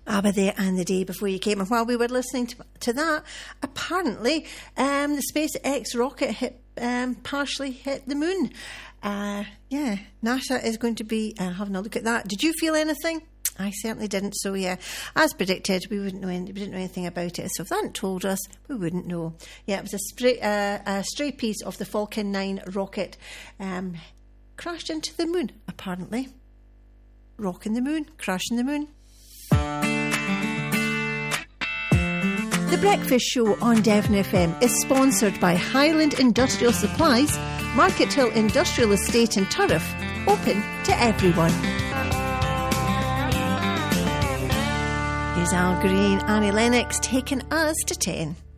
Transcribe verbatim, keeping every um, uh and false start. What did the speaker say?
ABBA there and The Day Before You Came. And while we were listening to, to that, apparently um, the SpaceX rocket hit, um, partially hit the moon. Uh, yeah, NASA is going to be uh, having a look at that. Did you feel anything? I certainly didn't. So yeah, as predicted, we wouldn't know any, we didn't know anything about it. So if they hadn't told us, we wouldn't know. Yeah, it was a, spray, uh, a stray piece of the Falcon nine rocket um, crashed into the moon, apparently. Rocking the moon, crashing the moon. The Breakfast Show on Devon F M is sponsored by Highland Industrial Supplies, Market Hill Industrial Estate in Turriff, open to everyone. Here's Al Green, Annie Lennox taking us to ten.